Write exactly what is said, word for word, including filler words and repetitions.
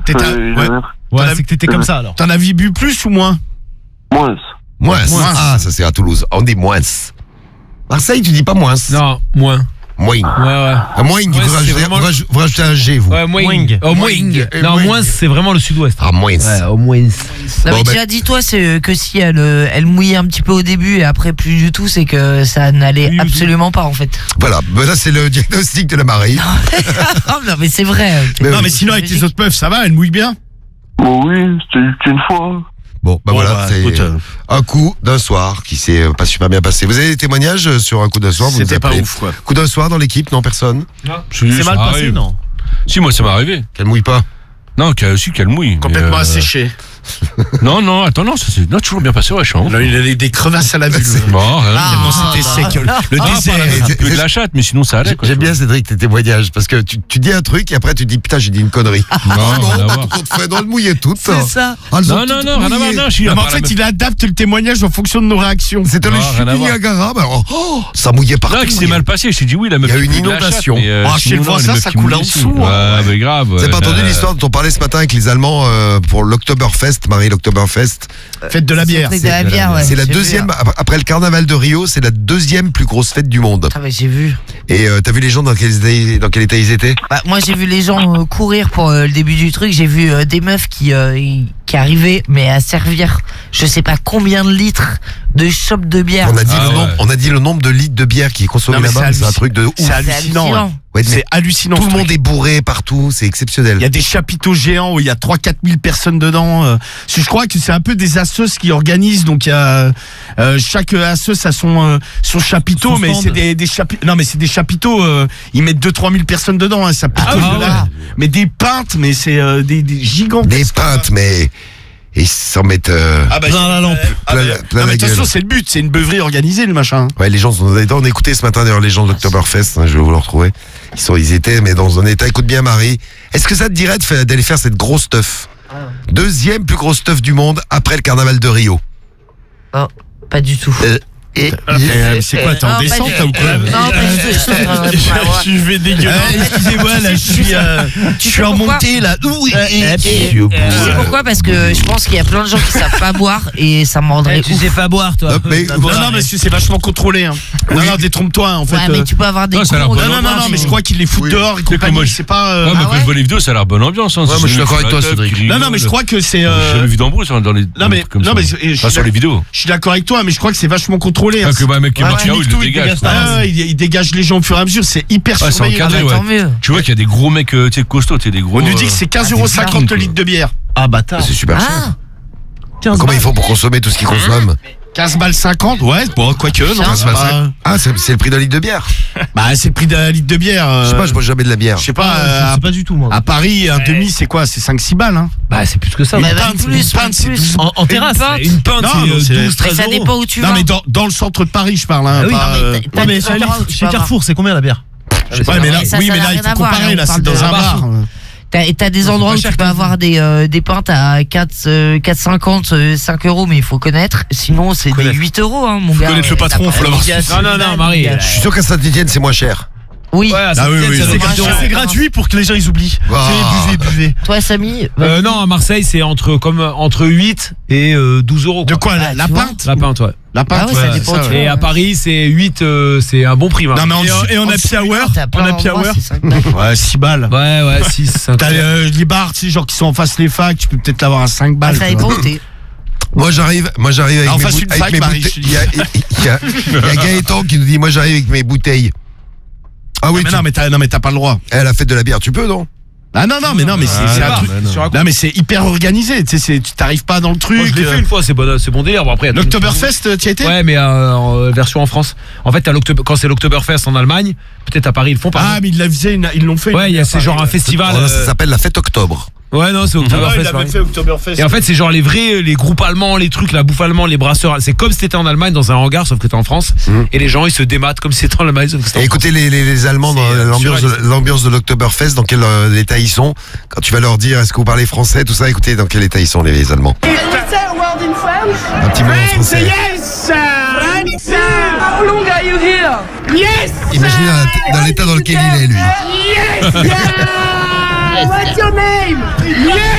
T'étais un- Euh, ouais. Ouais, T'en as- c'est que t'étais comme ça alors. T'en as vu plus ou moins? Moins. Moins. Moins. Ah, ça c'est à Toulouse. On dit moins. Marseille, tu dis pas moins. Non, moins. Moins. Ouais, ouais. Un moins, vous Ouais, c'est rajoutez vraiment- vous raj- vous rajoutez un G, vous. Ouais, moins. Moing. Oh, moins. Euh, Non, Moing. moins, c'est vraiment le sud-ouest. Ah, moins. Ouais, au moins. Non, Bon, mais ben- déjà, dis-toi c'est que si elle, euh, elle mouillait un petit peu au début et après plus du tout, c'est que ça n'allait Oui, absolument pas en fait. Voilà, ben là c'est le diagnostic de la Marie. Oh, non, mais c'est vrai. Mais Non, oui. mais sinon, avec les autres meufs, ça va, elles mouillent bien? Bon, oui, c'était qu'une fois. Bon, bah Bon, voilà, bah, c'est écoute, euh, un coup d'un soir qui s'est euh, pas super bien passé. Vous avez des témoignages euh, sur un coup d'un soir vous C'était nous pas appelez. ouf, quoi. Coup d'un soir dans l'équipe, non, personne? C'est mal passé, non? Si, moi, ça m'est arrivé. Qu'elle mouille pas. Non, qu'elle aussi, qu'elle mouille. mais, Complètement euh, asséché. Non, non, attends, non, ça c'est non, toujours bien passé, ouais, je suis en- Là, il a des crevasses à la vue. Bon, rien. Ah, Tellement c'était sec. Le Ah, désert. un peu de la chatte, mais sinon ça allait. quoi, J'aime tu bien Cédric tes témoignages parce que tu, tu dis un truc et après tu dis putain j'ai dit une connerie. Ah Non, non, rien à bah, voir. tout compte fait dans le mouillé toutes. C'est ça. Ah, elles ont Non, non, toutes non, rien à voir, mouillé. non, je suis Non, mais en par la fait, meuf. il adapte le témoignage en fonction de nos réactions. C'était le Non, rien chute à du voir. Niagara, bah alors, oh, ça mouillait partout. Là, qui s'est mal passé, je t'ai dit oui, la meuf. Il y a qui une mouille de la inondation. chatte, mais, euh, Ah, chez sinon, le non, voisin, les meufs ça qui coule mouillent en aussi. dessous, Ouais, hein. bah grave. T'as pas euh, entendu l'histoire dont on parlait ce matin avec les Allemands euh, pour l'Oktoberfest, Marie, l'Oktoberfest. Faites de la bière. C'est de la bière, ouais. C'est la j'ai vu, deuxième, hein. ap- après le carnaval de Rio, c'est la deuxième plus grosse fête du monde. Ah, mais j'ai vu. Et euh, t'as vu les gens dans quel état, dans quel état ils étaient? Bah, moi j'ai vu les gens euh, courir pour euh, le début du truc. J'ai vu euh, des meufs qui euh, y- qui arrivaient mais à servir je sais pas combien de litres de chopes de bière. On a dit Ah le ouais. nombre, on a dit le nombre de litres de bière qui est consommé Non, mais là-bas, mais c'est c'est un halluc- truc de ouf. C'est hallucinant. hallucinant. ouais. Ouais, mais C'est hallucinant. tout ce le monde truc. est bourré partout, c'est exceptionnel. Il y a des chapiteaux géants où il y a trois à quatre mille personnes dedans. euh. Je crois que c'est un peu des assos qui organisent. Donc il y a euh, chaque assos a son euh, son chapiteau, Son mais stand. c'est des, des chapiteaux. Non, mais c'est des chapiteaux. euh, ils mettent deux trois mille personnes dedans. Hein, ça pitole Ah, de là. ouais. Mais des pintes, mais c'est euh, des, des gigantesques. Des pintes, mais ils s'en mettent. euh, Ah bah, Plein la lampe. ah Plein bah, la- plein non, la mais de toute façon, gueule. c'est le but. C'est une beuverie organisée, le machin. Ouais, les gens sont dans un état. On a écouté ce matin d'ailleurs les gens de l'Oktoberfest. Hein, je vais vous le retrouver. Ils sont, ils étaient, mais dans un état. Écoute bien, Marie. Est-ce que ça te dirait de faire- d'aller faire cette grosse teuf? Deuxième plus grosse teuf du monde après le carnaval de Rio. Oh, pas du tout. Euh, et Euh, c'est quoi, t'es en Non, pas descente du- là ou quoi? Non, pas du tout. Je suis en train de- Je vais dégueuler. Excusez-moi, là, je suis, euh, je suis sais en pourquoi montée là. Ouh, et- et- Et- Monsieur Tu sais pourquoi? Parce que je pense qu'il y a plein de gens qui savent pas boire et ça me rendrait Tu ouf. sais pas boire, toi. Hop, mais- T'as Non, boire. non, parce que c'est vachement contrôlé. Hein. Non, non, détrompe-toi, hein, en fait. Ouais, mais euh. tu peux avoir des Non, ça a l'air cons bon. qui Non, non, non, boivent, non, mais je crois qu'ils les foutent Oui. dehors et que compagnie. moi, je- C'est pas. euh, Ouais, mais Ah quand ouais je vois les vidéos, ça a l'air bonne ambiance. Hein. Ouais, moi, je suis C'est d'accord avec toi, des mecs qui Cédric. rigolent, Non, non, mais je crois que c'est. J'ai euh, jamais vu d'embrouille sur- dans les. Non, mais- comme non, ça. mais je- je suis Pas sur les vidéos. Je suis d'accord avec toi, mais je crois que c'est vachement contrôlé. hein. Pas que bah, un mec qui est Ouais, marqué ouais, à haut, il tout, le il dégage. dégage quoi. Ah, ouais, il, il dégage les gens au fur et à mesure, c'est hyper Ouais, c'est surveillé. encadré, Ah, bah, ouais. tant mieux. Tu vois qu'il y a des gros mecs euh, tu sais, costauds, tu sais, des gros. On nous dit que euh, c'est quinze ah, euros des cinquante dingues, le quoi. litre de bière. Ah, bâtard. C'est super cher. Ah, quinze Comment balles. ils font pour consommer tout ce qu'ils consomment? quinze balles cinquante, ouais, bon, quoique, non. Putain. c'est pas- Ah, c'est c'est le prix d'un litre de bière. Bah, c'est le prix d'un litre de bière. euh, Je sais pas, je bois jamais de la bière. Je sais pas, Ah, euh, je sais pas du tout, moi. à Paris, un demi, c'est quoi? C'est cinq six balles, hein. Bah, c'est plus que ça. Une mais même pinte, plus, une pinte, même c'est plus. douze. En, en terrasse, pinte. une pinte, Non, c'est non, euh, c'est- douze mais treize ça euros. dépend où tu Non, vas. mais dans, dans le centre de Paris, je parle, hein. Ah oui, pas, non, mais euh, t'as- Ouais, t'as mais des chez, endroits où tu chez peux Carrefour, c'est combien la bière? Ouais, mais là, Mais ça, oui, ça mais n'a là, il rien faut à voir, comparer, là, là, on c'est parle dans de un bar. bar. T'as, et t'as des c'est endroits pas où cher tu peux que- avoir des, euh, des pintes à quatre, euh, quatre cinquante, euh, cinq euros, mais il faut connaître. Sinon, c'est des Connaître. huit euros, hein, mon gars. connaître le Euh, patron, t'as faut pas- l'avoir t'as su. pas- Non, non, non, Marie. t'as- Je suis sûr qu'à Saint-Etienne, c'est moins cher. Oui. Ouais, ça Ah oui, c'est- oui, ça, oui. c'est Moi, quatre euros. je- C'est gratuit pour que les gens ils oublient. Ah. C'est buvez, buvez. Toi, Samy, Euh, vas-y. non, à Marseille, c'est entre, comme, entre huit et euh, douze euros. De quoi, la, Ah, la tu vois. pinte? La pinte, ouais. La pinte, Ah ouais, ça dépend, tu Et vois. à Paris, c'est huit, euh, c'est un bon prix. Non, mais en Et, dessous- et on En a dessous, Piaware. t'as plein On a d'endroits, Piaware. c'est cinq balles. Ouais, six balles. Ouais, ouais, six, cinq. T'as euh, les bars, tu sais, genre qui sont en face les facs, tu peux peut-être l'avoir à cinq Ah, balles. ça tu dépend vois. où t'es. Moi j'arrive, moi j'arrive avec En mes, face boute- une avec fac, mes Marie, bouteilles. je te Il y a, il y a- il y a Gaëtan qui nous dit moi j'arrive avec mes bouteilles. Ah oui, mais tu- non, mais t'as, non, mais t'as pas le droit. elle a fait de la bière, tu peux non? Ah non, non, mais non, mais c'est, Ah, c'est un non, truc. mais non. Sur un coup. Non, mais c'est hyper organisé. Tu sais, c'est- tu t'arrives pas dans le truc. Moi, je l'ai euh. fait une fois, c'est bon, c'est bon délire. Bon, après, il y a- L'Oktoberfest, tu y as été? Ouais, mais euh, en euh, version en France. En fait, t'as l'Oktober- quand c'est l'Oktoberfest en Allemagne, peut-être à Paris ils le font. Par Ah, exemple. mais ils l'ont fait, une- ils l'ont fait. Ouais, il y a c'est genre un festival. Oh, là, ça euh, s'appelle la fête octobre. Ouais, non, c'est Ah ouais, Oktoberfest. il avait pareil. fait Oktoberfest. Et en fait, c'est genre les vrais, les groupes allemands, les trucs, la bouffe allemande, les brasseurs. C'est comme si t'étais en Allemagne dans un hangar, sauf que t'es en France. Mhm. Et les gens, ils se démattent comme si c'était en Allemagne, sauf que c'était en Et écoutez les, les, les Allemands dans C'est, euh, l'ambiance de, surréaliste. l'ambiance de l'Oktoberfest, dans quel euh, état ils sont. Quand tu vas leur dire est-ce que vous parlez français, tout ça, écoutez dans quel état ils sont les, les Allemands. Can you say a word in French? Un petit mot en français. Yes! French! How long are you here? Yes! Imaginez dans, dans l'état dans lequel il est lui. Yes! Yeah! What's your name? Yes!